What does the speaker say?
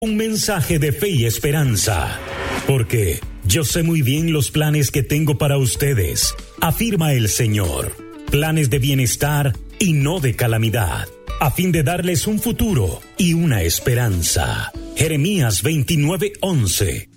Un mensaje de fe y esperanza, porque yo sé muy bien los planes que tengo para ustedes, afirma el Señor, planes de bienestar y no de calamidad, a fin de darles un futuro y una esperanza. Jeremías 29:11.